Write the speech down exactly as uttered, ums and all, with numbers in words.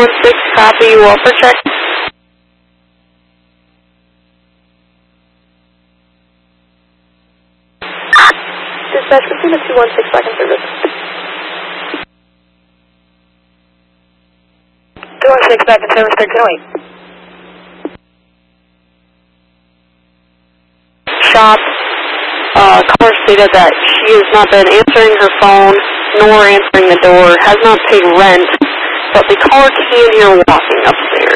one six, copy, welfare check. Dispatch, continue two one six, back in service. two one six, back in service, thirteen oh eight. Shop, uh, caller stated that she has not been answering her phone, nor answering the door, has not paid rent, but the caller can hear walking upstairs.